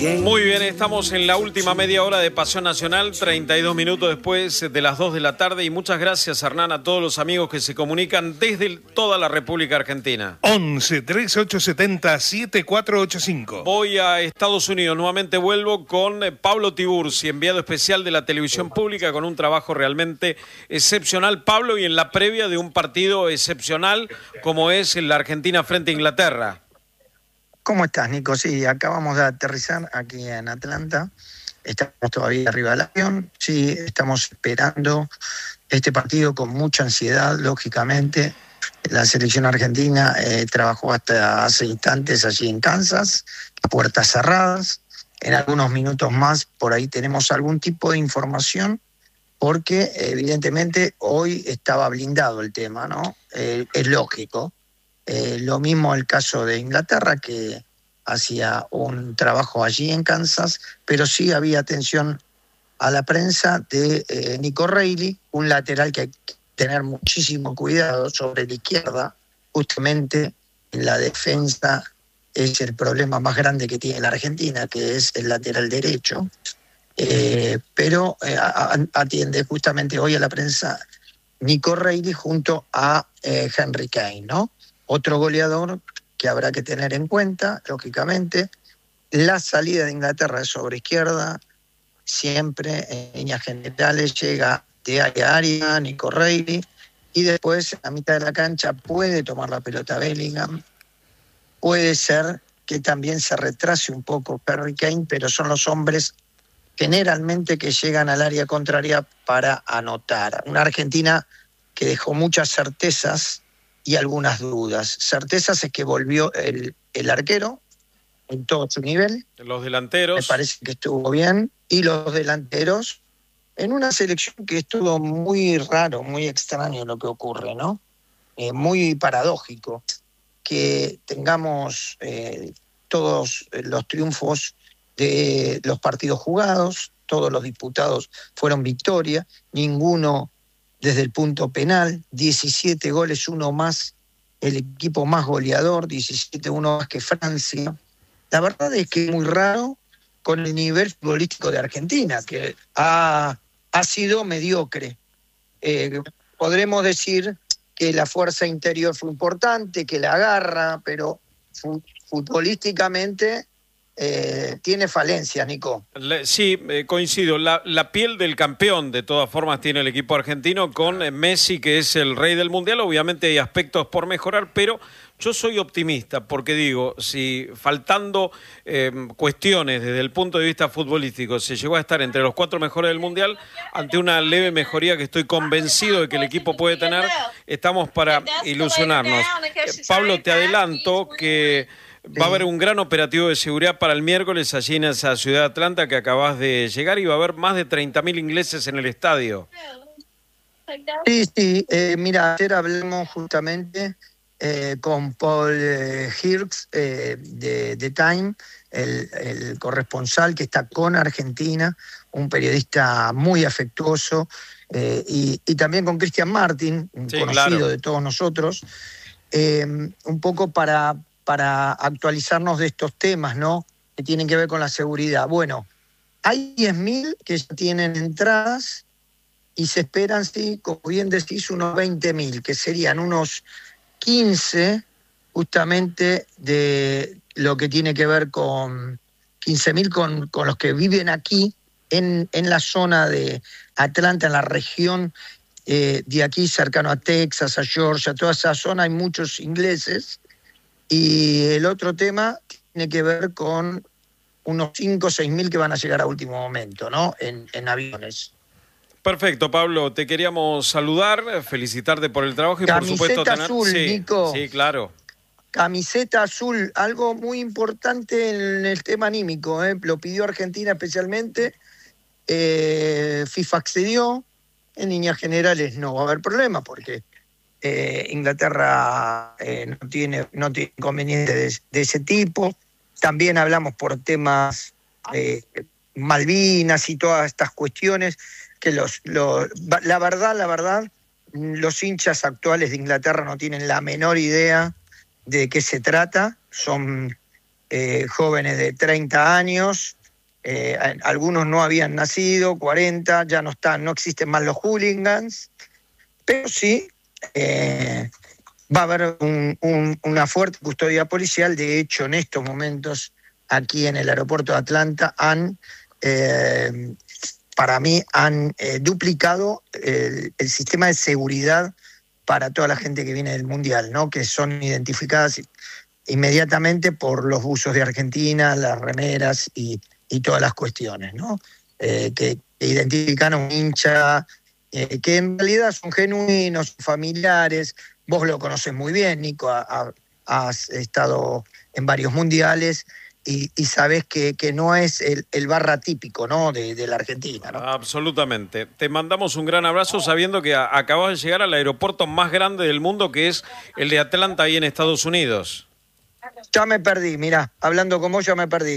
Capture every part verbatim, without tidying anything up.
Muy bien, estamos en la última media hora de Pasión Nacional, treinta y dos minutos después de las dos de la tarde, y muchas gracias, Hernán, a todos los amigos que se comunican desde toda la República Argentina. once, treinta y ocho setenta, setenta y cuatro ochenta y cinco. Voy a Estados Unidos, nuevamente vuelvo con Pablo Tiburci, enviado especial de la televisión pública, con un trabajo realmente excepcional, Pablo, y en la previa de un partido excepcional como es la Argentina frente a Inglaterra. ¿Cómo estás, Nico? Sí, acabamos de aterrizar aquí en Atlanta. Estamos todavía arriba del avión. Sí, estamos esperando este partido con mucha ansiedad, lógicamente. La selección argentina eh, trabajó hasta hace instantes allí en Kansas, a puertas cerradas. En algunos minutos más por ahí tenemos algún tipo de información, porque evidentemente hoy estaba blindado el tema, ¿no? Eh, es lógico. Eh, lo mismo el caso de Inglaterra, que hacía un trabajo allí en Kansas, pero sí había atención a la prensa de eh, Nico Reilly, un lateral que hay que tener muchísimo cuidado sobre la izquierda. Justamente en la defensa es el problema más grande que tiene la Argentina, que es el lateral derecho, eh, pero eh, atiende justamente hoy a la prensa Nico Reilly junto a eh, Henry Kane, ¿no? Otro goleador que habrá que tener en cuenta, lógicamente. La salida de Inglaterra es sobre izquierda, siempre en líneas generales llega de área a área Nico Reilly, y después a mitad de la cancha puede tomar la pelota Bellingham. Puede ser que también se retrase un poco Harry Kane, pero son los hombres generalmente que llegan al área contraria para anotar. Una Argentina que dejó muchas certezas y algunas dudas. Certezas es que volvió el, el arquero en todo su nivel. Los delanteros. Me parece que estuvo bien. Y los delanteros, en una selección que estuvo muy raro, muy extraño lo que ocurre, ¿no? Eh, muy paradójico que tengamos eh, todos los triunfos de los partidos jugados, todos los disputados fueron victoria, ninguno desde el punto penal, diecisiete goles, uno más, el equipo más goleador, diecisiete, uno más que Francia. La verdad es que es muy raro con el nivel futbolístico de Argentina, que ha, ha sido mediocre. Eh, podremos decir que la fuerza interior fue importante, que la garra, pero futbolísticamente Eh, tiene falencias, Nico. Sí, eh, coincido. La, la piel del campeón, de todas formas, tiene el equipo argentino, con eh, Messi, que es el rey del Mundial. Obviamente hay aspectos por mejorar, pero yo soy optimista, porque digo, si faltando eh, cuestiones desde el punto de vista futbolístico se llegó a estar entre los cuatro mejores del Mundial, ante una leve mejoría que estoy convencido de que el equipo puede tener, estamos para ilusionarnos. Eh, Pablo, te adelanto que va a haber un gran operativo de seguridad para el miércoles allí en esa ciudad de Atlanta que acabas de llegar, y va a haber más de treinta mil ingleses en el estadio. Sí, sí. Eh, mira, ayer hablamos justamente eh, con Paul eh, Hirsch eh, de, de Time, el, el corresponsal que está con Argentina, un periodista muy afectuoso, eh, y, y también con Cristian Martin, un sí, conocido claro. de todos nosotros, eh, un poco para... para actualizarnos de estos temas, ¿no?, que tienen que ver con la seguridad. Bueno, hay diez mil que ya tienen entradas y se esperan, sí, como bien decís, unos veinte mil, que serían unos quince justamente de lo que tiene que ver con quince mil con, con los que viven aquí en, en la zona de Atlanta, en la región eh, de aquí cercano a Texas, a Georgia, toda esa zona hay muchos ingleses. Y el otro tema tiene que ver con unos cinco o seis mil que van a llegar a último momento, ¿no?, en, en aviones. Perfecto, Pablo. Te queríamos saludar, felicitarte por el trabajo y Camiseta por supuesto tener... azul, sí, Nico. Sí, claro. Camiseta azul, algo muy importante en el tema anímico, ¿eh? Lo pidió Argentina especialmente. Eh, FIFA accedió. En líneas generales no va a haber problema porque... Eh, Inglaterra eh, no tiene no tiene inconveniente de, de ese tipo. También hablamos por temas eh, Malvinas y todas estas cuestiones que los, los la verdad la verdad los hinchas actuales de Inglaterra no tienen la menor idea de qué se trata. Son eh, jóvenes de treinta años, eh, algunos no habían nacido, cuarenta, ya no están, no existen más los hooligans, pero sí eh, va a haber un, un, una fuerte custodia policial. De hecho, en estos momentos, aquí en el aeropuerto de Atlanta, han, eh, para mí, han eh, duplicado el, el sistema de seguridad para toda la gente que viene del Mundial, ¿no? Que son identificadas inmediatamente por los buzos de Argentina, las remeras y, y todas las cuestiones, ¿no? Eh, que, que identifican a un hincha, eh, que en realidad son genuinos, son familiares. Vos lo conoces muy bien, Nico, ha, ha, has estado en varios mundiales y, y sabés que, que no es el, el barra típico, ¿no? de, de la Argentina, ¿no? Absolutamente. Te mandamos un gran abrazo sabiendo que a, acabas de llegar al aeropuerto más grande del mundo, que es el de Atlanta, ahí en Estados Unidos. Ya me perdí, mirá, hablando con vos ya me perdí.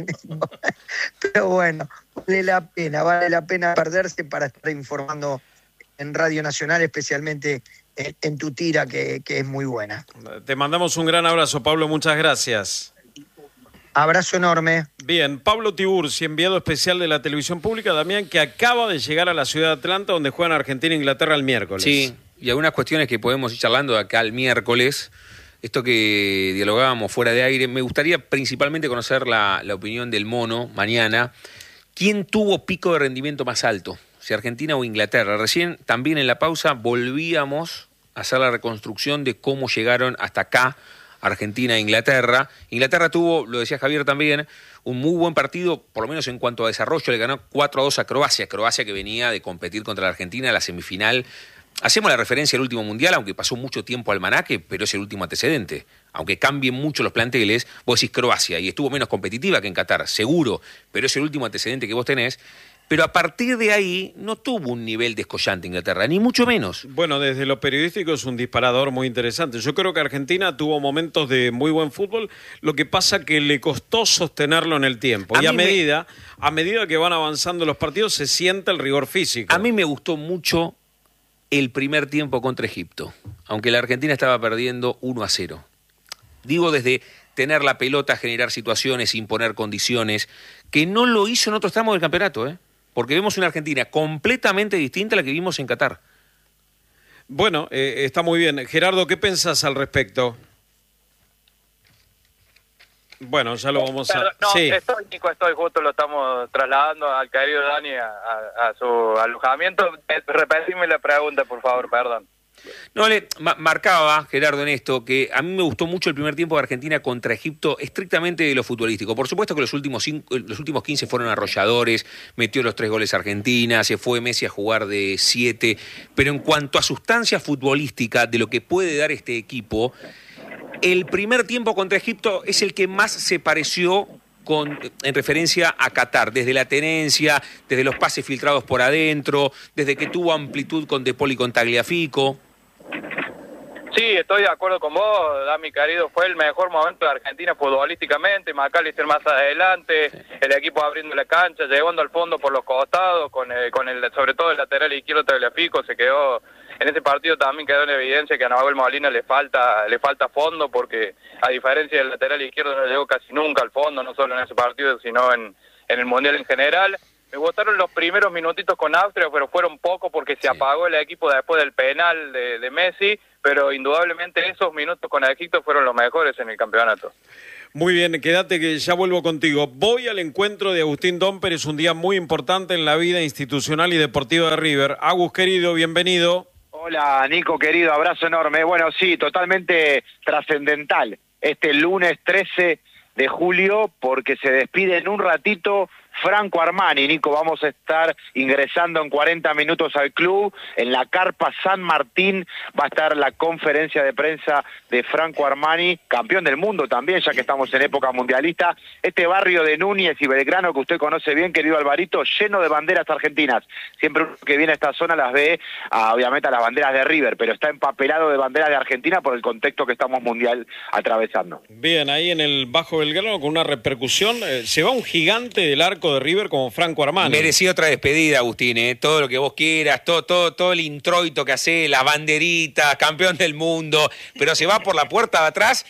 Pero bueno, vale la pena, vale la pena perderse para estar informando en Radio Nacional, especialmente en, en tu tira, que, que es muy buena. Te mandamos un gran abrazo, Pablo, muchas gracias. Abrazo enorme. Bien, Pablo Tiburci, enviado especial de la televisión pública, Damián, que acaba de llegar a la ciudad de Atlanta, donde juegan Argentina e Inglaterra el miércoles. Sí, y algunas cuestiones que podemos ir charlando de acá el miércoles. Esto que dialogábamos fuera de aire, me gustaría principalmente conocer la, la opinión del Mono mañana. ¿Quién tuvo pico de rendimiento más alto? Si Argentina o Inglaterra. Recién, también en la pausa, volvíamos a hacer la reconstrucción de cómo llegaron hasta acá Argentina e Inglaterra. Inglaterra tuvo, lo decía Javier también, un muy buen partido, por lo menos en cuanto a desarrollo. Le ganó cuatro a dos a Croacia. Croacia que venía de competir contra la Argentina en la semifinal. Hacemos la referencia al último mundial, aunque pasó mucho tiempo al almanaque, pero es el último antecedente. Aunque cambien mucho los planteles, vos decís Croacia y estuvo menos competitiva que en Qatar, seguro, pero es el último antecedente que vos tenés. Pero a partir de ahí no tuvo un nivel descollante Inglaterra, ni mucho menos. Bueno, desde lo periodístico es un disparador muy interesante. Yo creo que Argentina tuvo momentos de muy buen fútbol, lo que pasa que le costó sostenerlo en el tiempo. A y a mí me- medida, a medida que van avanzando los partidos se siente el rigor físico. A mí me gustó mucho el primer tiempo contra Egipto, aunque la Argentina estaba perdiendo uno a cero. Digo desde tener la pelota, generar situaciones, imponer condiciones, que no lo hizo en otros tramos del campeonato, ¿eh? Porque vemos una Argentina completamente distinta a la que vimos en Qatar. Bueno, eh, está muy bien. Gerardo, ¿qué pensás al respecto? Bueno, ya lo vamos a... Perdón, no, sí. estoy, Nico, estoy justo, lo estamos trasladando al querido Dani a, a, a su alojamiento. Eh, Repetime la pregunta, por favor, perdón. No, le ma- marcaba, Gerardo, en esto, que a mí me gustó mucho el primer tiempo de Argentina contra Egipto, estrictamente de lo futbolístico. Por supuesto que los últimos cinco, los últimos quince fueron arrolladores, metió los tres goles Argentina, se fue Messi a jugar de siete, pero en cuanto a sustancia futbolística de lo que puede dar este equipo, el primer tiempo contra Egipto es el que más se pareció con, en referencia a Qatar, desde la tenencia, desde los pases filtrados por adentro, desde que tuvo amplitud con De Paul y con Tagliafico. Sí, estoy de acuerdo con vos, Dami, querido. Fue el mejor momento de Argentina futbolísticamente. McAllister más adelante, sí. El equipo abriendo la cancha, llevando al fondo por los costados, con el, con el sobre todo el lateral izquierdo Tagliafico. Se quedó en ese partido, también quedó en evidencia que a Nahuel Molina le falta le falta fondo, porque a diferencia del lateral izquierdo no llegó casi nunca al fondo, no solo en ese partido, sino en, en el Mundial en general. Me gustaron los primeros minutitos con Austria, pero fueron pocos porque se sí. apagó el equipo después del penal de, de Messi, pero indudablemente esos minutos con Egipto fueron los mejores en el campeonato. Muy bien, quédate que ya vuelvo contigo. Voy al encuentro de Agustín Domper, es un día muy importante en la vida institucional y deportiva de River. Agus, querido, bienvenido. Hola, Nico, querido, abrazo enorme. Bueno, sí, totalmente trascendental este lunes trece de julio, porque se despide en un ratito Franco Armani. Nico, vamos a estar ingresando en cuarenta minutos al club. En la Carpa San Martín va a estar la conferencia de prensa de Franco Armani, campeón del mundo también, ya que estamos en época mundialista. Este barrio de Núñez y Belgrano que usted conoce bien, querido Alvarito, lleno de banderas argentinas. Siempre uno que viene a esta zona las ve, ah, obviamente, a las banderas de River, pero está empapelado de banderas de Argentina por el contexto que estamos mundial atravesando. Bien, ahí en el Bajo Belgrano con una repercusión, eh, se va un gigante del arco de River como Franco Armani. Merecía otra despedida, Agustín, ¿eh? Todo lo que vos quieras, todo, todo, todo el introito que hace, la banderita, campeón del mundo, pero se va por la puerta de atrás.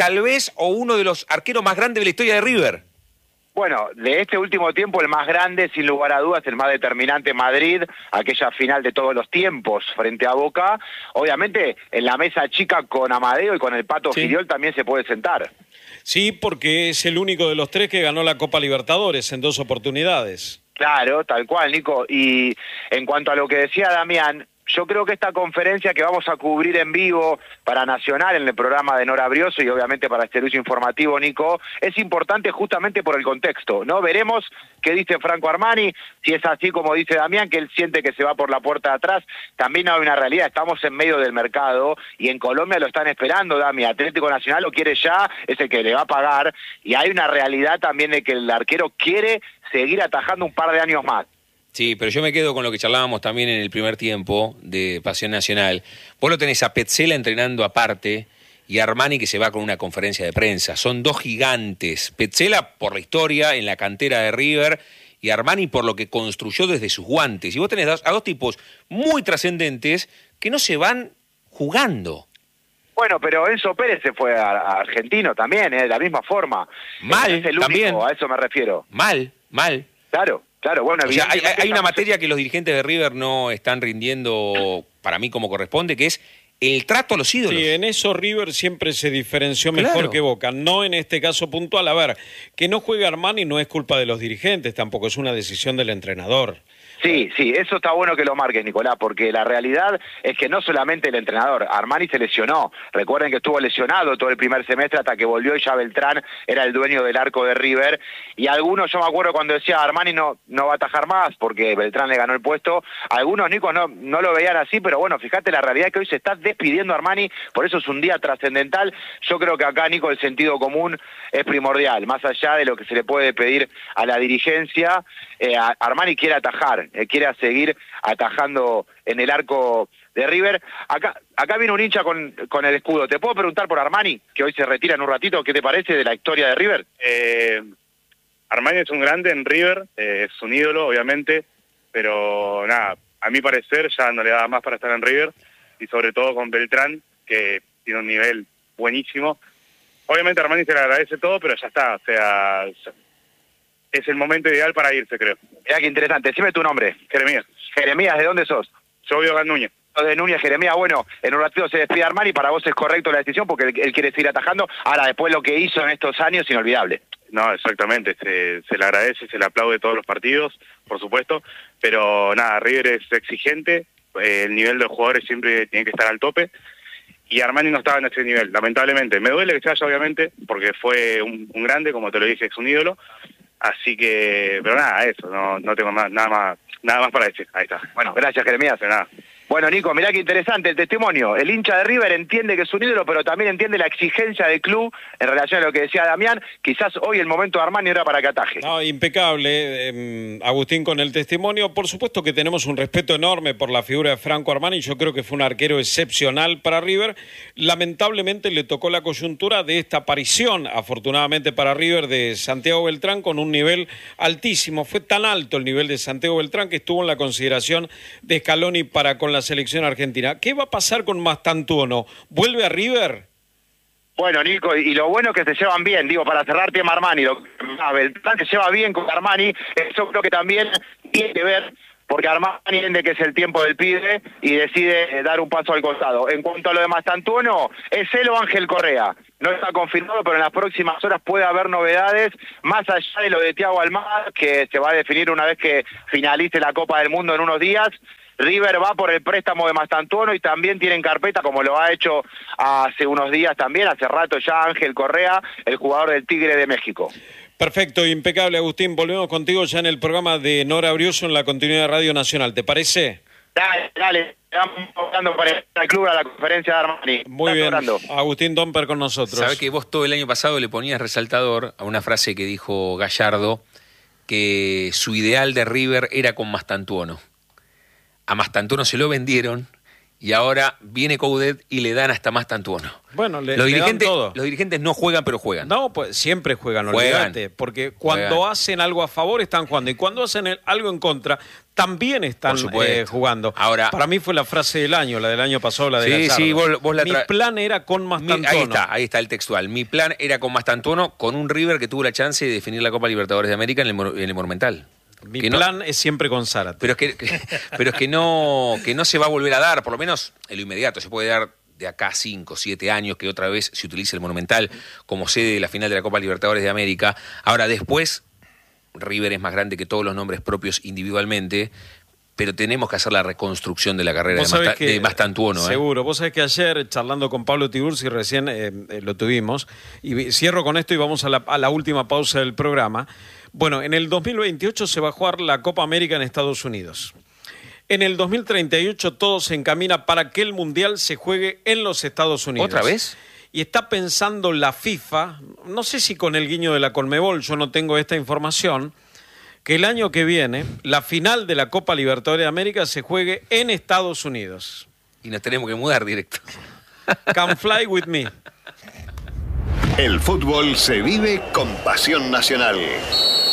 tal vez, o uno de los arqueros más grandes de la historia de River. Bueno, de este último tiempo el más grande, sin lugar a dudas, el más determinante, Madrid, aquella final de todos los tiempos frente a Boca. Obviamente, en la mesa chica con Amadeo y con el Pato Sí. Filiol también se puede sentar. Sí, porque es el único de los tres que ganó la Copa Libertadores en dos oportunidades. Claro, tal cual, Nico. Y en cuanto a lo que decía Damián, yo creo que esta conferencia que vamos a cubrir en vivo para Nacional en el programa de Nora Brioso y obviamente para este servicio informativo, Nico, es importante justamente por el contexto, ¿no? Veremos qué dice Franco Armani, si es así como dice Damián, que él siente que se va por la puerta de atrás. También hay una realidad, estamos en medio del mercado y en Colombia lo están esperando, Dami. Atlético Nacional lo quiere ya, es el que le va a pagar, y hay una realidad también de que el arquero quiere seguir atajando un par de años más. Sí, pero yo me quedo con lo que charlábamos también en el primer tiempo de Pasión Nacional. Vos lo tenés a Petzela entrenando aparte y a Armani que se va con una conferencia de prensa. Son dos gigantes. Petzela por la historia en la cantera de River y Armani por lo que construyó desde sus guantes. Y vos tenés dos, a dos tipos muy trascendentes que no se van jugando. Bueno, pero Enzo Pérez se fue a, a Argentino también, ¿eh? De la misma forma. Mal, Es el único, también. a eso me refiero. Mal, mal. Claro, claro, bueno, O sea, hay, evidentemente hay una estamos- materia que los dirigentes de River no están rindiendo para mí como corresponde, que es el trato a los ídolos. Sí, en eso River siempre se diferenció mejor Claro. que Boca. No en este caso puntual. A ver, que no juegue Armani no es culpa de los dirigentes, tampoco es una decisión del entrenador. Sí, sí, eso está bueno que lo marques, Nicolás, porque la realidad es que no solamente el entrenador, Armani se lesionó. Recuerden que estuvo lesionado todo el primer semestre hasta que volvió y ya Beltrán era el dueño del arco de River. Y algunos, yo me acuerdo cuando decía Armani no, no va a atajar más porque Beltrán le ganó el puesto, algunos, Nico, no, no lo veían así, pero bueno, fíjate la realidad es que hoy se está despidiendo Armani, por eso es un día trascendental. Yo creo que acá, Nico, el sentido común es primordial, más allá de lo que se le puede pedir a la dirigencia. eh, Armani quiere atajar, eh, quiere seguir atajando en el arco de River. Acá acá viene un hincha con, con el escudo. ¿Te puedo preguntar por Armani, que hoy se retira en un ratito? ¿Qué te parece de la historia de River? Eh, Armani es un grande en River, eh, es un ídolo, obviamente, pero nada, a mi parecer ya no le da más para estar en River, y sobre todo con Beltrán, que tiene un nivel buenísimo. Obviamente a Armani se le agradece todo, pero ya está, o sea, ya- es el momento ideal para irse, creo. Mirá qué interesante. Decime tu nombre. Jeremías, Jeremías, ¿de dónde sos? yo vivo acá en Núñez. De Núñez, Jeremías. Bueno, en un ratito se despide Armani, para vos es correcto la decisión porque él, él quiere seguir atajando. Ahora, después lo que hizo en estos años, inolvidable. No, exactamente, se, se le agradece, se le aplaude todos los partidos, por supuesto, pero nada, River es exigente, eh, el nivel de los jugadores siempre tiene que estar al tope, y Armani no estaba en ese nivel, lamentablemente. Me duele que se vaya, obviamente, porque fue un, un grande, como te lo dije, es un ídolo, así que, pero nada, eso, no, no tengo más, nada más nada más para decir, ahí está. Bueno, gracias, Jeremías. De nada. Bueno, Nico, mirá qué interesante el testimonio. El hincha de River entiende que es un ídolo, pero también entiende la exigencia del club en relación a lo que decía Damián. Quizás hoy el momento de Armani era para que ataje. No, impecable, eh, Agustín, con el testimonio. Por supuesto que tenemos un respeto enorme por la figura de Franco Armani. Yo creo que fue un arquero excepcional para River. Lamentablemente le tocó la coyuntura de esta aparición, afortunadamente para River, de Santiago Beltrán con un nivel altísimo. Fue tan alto el nivel de Santiago Beltrán que estuvo en la consideración de Scaloni para con la selección argentina. ¿Qué va a pasar con Mastantuono? ¿Vuelve a River? Bueno, Nico, y lo bueno es que se llevan bien, digo, para cerrar tema Armani, lo, a Beltrán se lleva bien con Armani, eso creo que también tiene que ver, porque Armani entiende que es el tiempo del pibe y decide eh, dar un paso al costado. En cuanto a lo de Mastantuono, es él o Ángel Correa. No está confirmado, pero en las próximas horas puede haber novedades, más allá de lo de Thiago Almada, que se va a definir una vez que finalice la Copa del Mundo en unos días. River va por el préstamo de Mastantuono y también tiene en carpeta, como lo ha hecho hace unos días también, hace rato ya, Ángel Correa, el jugador del Tigre de México. Perfecto, impecable, Agustín. Volvemos contigo ya en el programa de Nora Brioso en la continuidad de Radio Nacional. ¿Te parece? Dale, dale, estamos hablando para el club a la conferencia de Armani. Muy bien, Hablando. Agustín Domper con nosotros. Sabés que vos todo el año pasado le ponías resaltador a una frase que dijo Gallardo, que su ideal de River era con Mastantuono. A Mastantuono se lo vendieron y ahora viene Coudet y le dan hasta más tantuono. Bueno, le, los, le dirigentes, dan todo. los dirigentes no juegan, pero juegan. No, pues siempre juegan, Juegan. olvídate. Porque cuando Juegan. hacen algo a favor están jugando. Y cuando hacen el- algo en contra, también están Por supuesto. eh, jugando. Ahora- Para mí fue la frase del año, la del año pasado, la de Sí, Gallardo. sí, vos- vos la Mi tra- plan era con Mi- Mastantuono. ahí está, ahí está el textual. Mi plan era con Mastantuono, con un River que tuvo la chance de definir la Copa Libertadores de América en el, Mor- en el Monumental. Mi Que no- plan es siempre con Zárate. Pero es que, que- pero es que no, que no se va a volver a dar, por lo menos en lo inmediato. Se puede dar de acá a cinco, siete años que otra vez se utilice el Monumental como sede de la final de la Copa Libertadores de América. Ahora después, River es más grande que todos los nombres propios individualmente, pero tenemos que hacer la reconstrucción de la carrera de, Vos sabés Masta- que- de Mastantuono. ¿eh? Seguro. Vos sabés que ayer, charlando con Pablo Tiburci, recién eh, eh, lo tuvimos, y vi- cierro con esto y vamos a la, a la última pausa del programa. Bueno, en el dos mil veintiocho se va a jugar la Copa América en Estados Unidos. En el dos mil treinta y ocho todo se encamina para que el Mundial se juegue en los Estados Unidos. ¿Otra vez? Y está pensando la FIFA, no sé si con el guiño de la Conmebol, yo no tengo esta información, que el año que viene la final de la Copa Libertadores de América se juegue en Estados Unidos. Y nos tenemos que mudar directo. Come fly with me. El fútbol se vive con pasión nacional.